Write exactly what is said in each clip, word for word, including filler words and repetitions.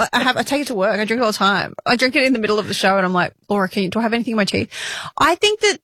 I have, I take it to work. I drink it all the time. I drink it in the middle of the show and I'm like, Laura, can you, do I have anything in my teeth? I think that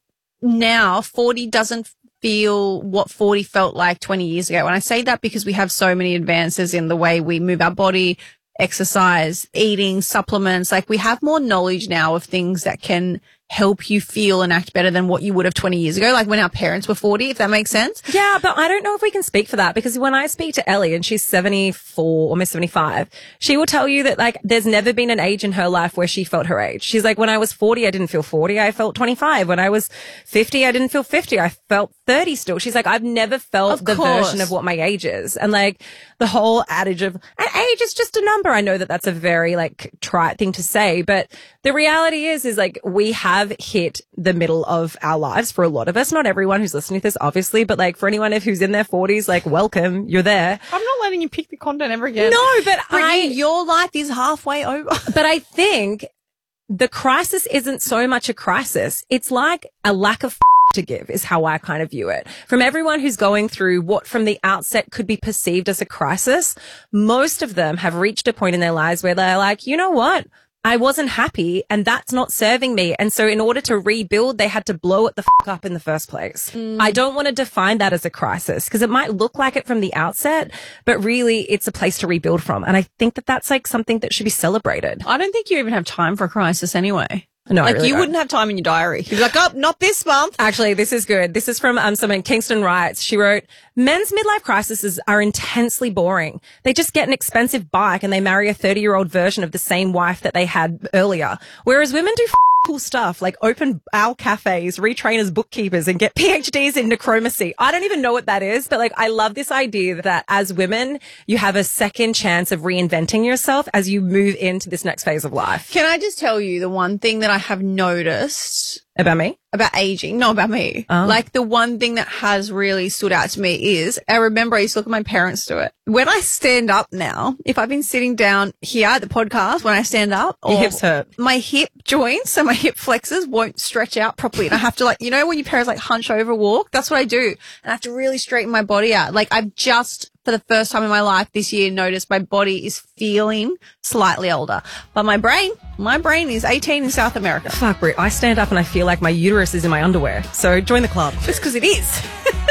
now forty doesn't feel what forty felt like twenty years ago. And I say that because we have so many advances in the way we move our body, exercise, eating, supplements. Like we have more knowledge now of things that can help you feel and act better than what you would have twenty years ago, like when our parents were forty, if that makes sense. Yeah, but I don't know if we can speak for that because when I speak to Ellie and she's seventy-four, almost seventy-five, she will tell you that like there's never been an age in her life where she felt her age. She's like, when I was forty, I didn't feel forty. I felt twenty-five. When I was fifty, I didn't feel fifty. I felt thirty still. She's like, I've never felt Of the course. version of what my age is. And like the whole adage of an age is just a number. I know that that's a very like trite thing to say, but the reality is, is like we have hit the middle of our lives for a lot of us. Not everyone who's listening to this, obviously, but like for anyone who's in their forties, like welcome, you're there. I'm not letting you pick the content ever again. No, but Brittany, I, your life is halfway over. but I think the crisis isn't so much a crisis. It's like a lack of to give is how I kind of view it. From everyone who's going through what from the outset could be perceived as a crisis, most of them have reached a point in their lives where they're like, you know what? I wasn't happy and that's not serving me. And so in order to rebuild, they had to blow it the f- up in the first place. Mm. I don't want to define that as a crisis because it might look like it from the outset, but really it's a place to rebuild from. And I think that that's like something that should be celebrated. I don't think you even have time for a crisis anyway. No, like I really you don't. wouldn't have time in your diary. You'd be like, oh, not this month. Actually, this is good. This is from um, someone, Kingston writes. She wrote, men's midlife crises are intensely boring. They just get an expensive bike and they marry a thirty-year-old version of the same wife that they had earlier. Whereas women do f- cool stuff like open owl cafes, retrain as bookkeepers and get P H Ds in necromancy. I don't even know what that is, but like I love this idea that as women, you have a second chance of reinventing yourself as you move into this next phase of life. Can I just tell you the one thing that I have noticed About me? about aging? No, about me. Oh. Like the one thing that has really stood out to me is I remember I used to look at my parents do it. When I stand up now, if I've been sitting down here at the podcast, when I stand up, Your or hips hurt. my hip joints, so my hip flexors won't stretch out properly. And I have to like, you know, when your parents like hunch over walk, that's what I do. And I have to really straighten my body out. Like I've just, for the first time in my life this year, noticed my body is feeling slightly older. But my brain, my brain is eighteen in South America. Fuck, Brit. I stand up and I feel like my uterus is in my underwear. So join the club. Just because it is.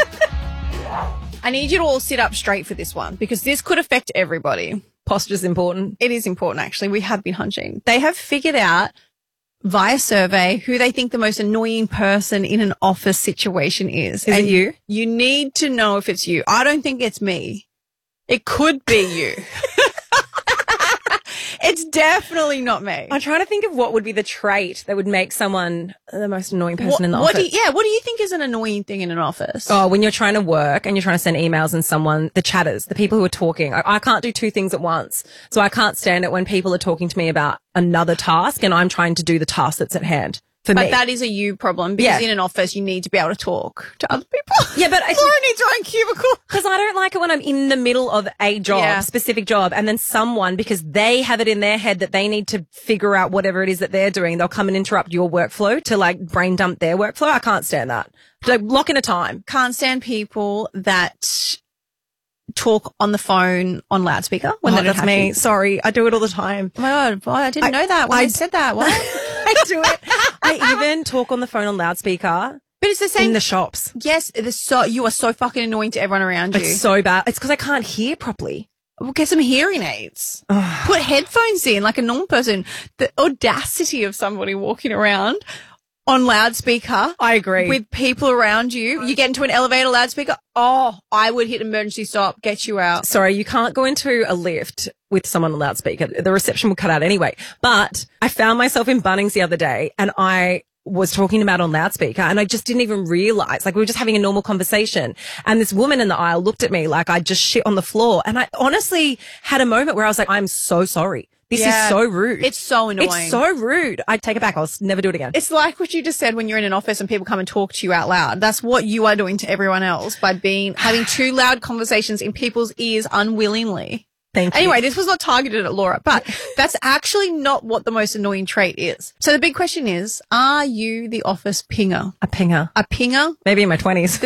I need you to all sit up straight for this one because this could affect everybody. Posture's important. It is important, actually. We have been hunching. They have figured out via survey who they think the most annoying person in an office situation is. Is it you? You need to know if it's you. I don't think it's me. It could be you. It's definitely not me. I'm trying to think of what would be the trait that would make someone the most annoying person What, in the what office. do you, yeah, what do you think is an annoying thing in an office? Oh, when you're trying to work and you're trying to send emails and someone, the chatters, the people who are talking. I, I can't do two things at once. So I can't stand it when people are talking to me about another task and I'm trying to do the task that's at hand. For But me. that is a you problem because Yeah. in an office you need to be able to talk to other people. Yeah, but I- Laura needs her own cubicle. Because I don't like it when I'm in the middle of a job, Yeah. specific job, and then someone, because they have it in their head that they need to figure out whatever it is that they're doing, they'll come and interrupt your workflow to like brain dump their workflow. I can't stand that. Like lock in a time. Can't stand people that talk on the phone on loudspeaker when Oh, they don't that's have me. to. Sorry, I do it all the time. Oh my God, boy, I didn't I- know that when I- I said that. What? I do it. I even talk on the phone on loudspeaker But it's the same. in the shops. yes, it is so, you are so fucking annoying to everyone around you. It's so bad. It's because I can't hear properly. Well, get some hearing aids. Put headphones in like a normal person. The audacity of somebody walking around on loudspeaker. I agree. With people around you. You get into an elevator loudspeaker. Oh, I would hit emergency stop, get you out. Sorry, you can't go into a lift with someone on loudspeaker. The reception will cut out anyway. But I found myself in Bunnings the other day and I was talking about on loudspeaker and I just didn't even realize, like we were just having a normal conversation and this woman in the aisle looked at me like I just shit on the floor. And I honestly had a moment where I was like, I'm so sorry. This Yeah. is so rude. It's so annoying. It's so rude. I take it back. I'll s- never do it again. It's like what you just said when you're in an office and people come and talk to you out loud. That's what you are doing to everyone else by being having two loud conversations in people's ears unwillingly. Thank you. Anyway, this was not targeted at Laura, but that's actually not what the most annoying trait is. So the big question is, are you the office pinger? A pinger. A pinger? Maybe in my twenties.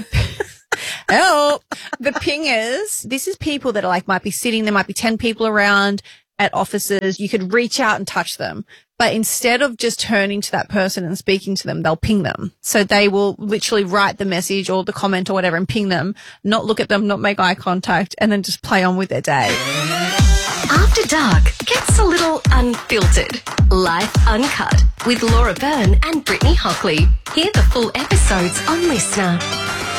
Help. The pingers, this is people that are like, might be sitting, there might be ten people around, at offices, you could reach out and touch them. But instead of just turning to that person and speaking to them, they'll ping them. So they will literally write the message or the comment or whatever and ping them, not look at them, not make eye contact, and then just play on with their day. After Dark gets a little unfiltered. Life Uncut with Laura Byrne and Brittany Hockley. Hear the full episodes on Listener.